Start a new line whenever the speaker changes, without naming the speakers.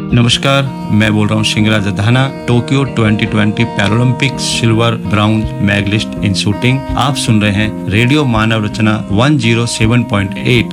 नमस्कार, मैं बोल रहा हूँ सिंगराज धाना, Tokyo 2020 Paralympic silver brown medallist इन शूटिंग। आप सुन रहे हैं रेडियो मानव रचना 107.8